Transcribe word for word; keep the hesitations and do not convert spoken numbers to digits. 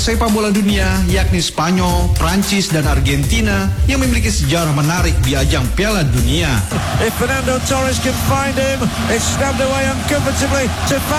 sepak bola dunia, yakni Spanyol, Prancis, dan Argentina yang memiliki sejarah menarik di ajang Piala Dunia. If Fernando Torres can find him, it's stabbed away uncomfortably to